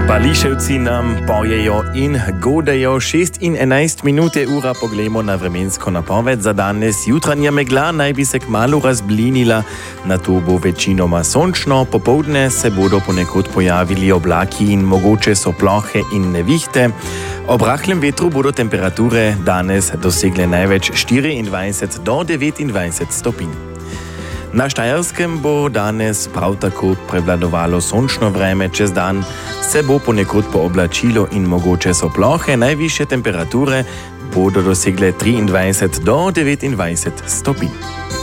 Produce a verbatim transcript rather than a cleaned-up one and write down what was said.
Bališevci nam pojejo in godejo. šest in enajst minut je ura, poglejmo na vremensko napoved za danes. Jutranja megla naj bi se kmalu razblinila, nato bo večinoma sončno, popoldne se bodo ponekod pojavili oblaki in mogoče so plohe in nevihte. Ob rahlem vetru bodo temperature danes dosegle največ štiriindvajset do devetindvajset stopinj. Na Štajerskem bo danes prav tako prevladovalo sončno vreme, čez dan se bo ponekod pooblačilo in mogoče so plohe, najvišje temperature bodo dosegle triindvajset do devetindvajset stopinj.